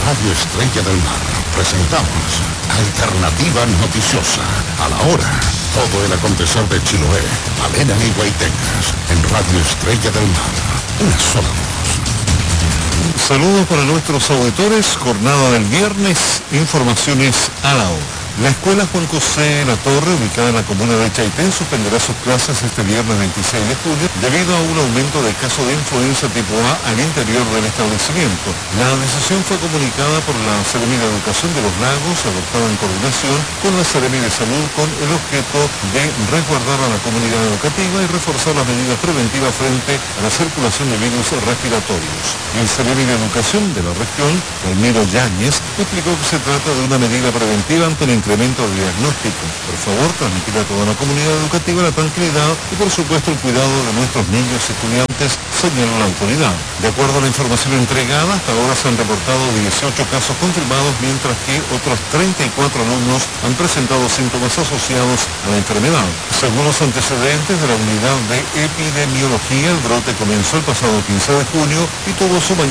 Radio Estrella del Mar presentamos Alternativa Noticiosa. A la hora, todo el acontecer de Chiloé, Palena y Guaitecas, en Radio Estrella del Mar. Una sola voz. Saludos para nuestros auditores, jornada del viernes, informaciones a la hora. La escuela Juan José La Torre, ubicada en la comuna de Chaitén, suspenderá sus clases este viernes 26 de junio debido a un aumento de casos de influenza tipo A al interior del establecimiento. La decisión fue comunicada por la Seremi de Educación de los Lagos, adoptada en coordinación con la Seremi de Salud, con el objeto de resguardar a la comunidad educativa y reforzar las medidas preventivas frente a la circulación de virus respiratorios. El Seremi de Educación de la región, Palmiro Yáñez, explicó que se trata de una medida preventiva ante el incremento de diagnóstico. Por favor, transmitir a toda la comunidad educativa la tranquilidad y por supuesto el cuidado de nuestros niños y estudiantes, señaló la autoridad. De acuerdo a la información entregada, hasta ahora se han reportado 18 casos confirmados, mientras que otros 34 alumnos han presentado síntomas asociados a la enfermedad. Según los antecedentes de la unidad de epidemiología, el brote comenzó el pasado 15 de junio y tuvo su mayor